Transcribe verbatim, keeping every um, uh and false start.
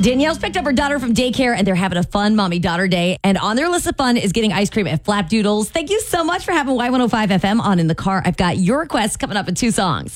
Danielle's picked up her daughter from daycare and they're having a fun mommy-daughter day. And on their list of fun is getting ice cream at Flapdoodles. Thank you so much for having Y one oh five F M on in the car. I've got your requests coming up in two songs.